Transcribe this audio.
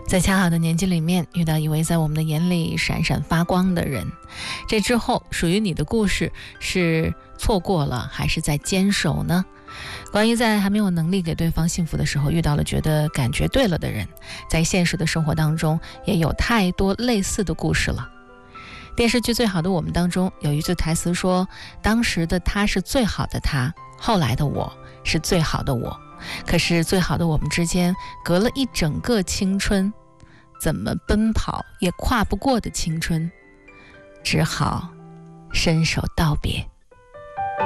在恰好的年纪里面遇到一位在我们的眼里闪闪发光的人，这之后属于你的故事是错过了还是在坚守呢？关于在还没有能力给对方幸福的时候遇到了觉得感觉对了的人，在现实的生活当中也有太多类似的故事了。电视剧《最好的我们》当中有一句台词说，当时的他是最好的他，后来的我是最好的我，可是最好的我们之间隔了一整个青春，怎么奔跑也跨不过的青春，只好伸手道别。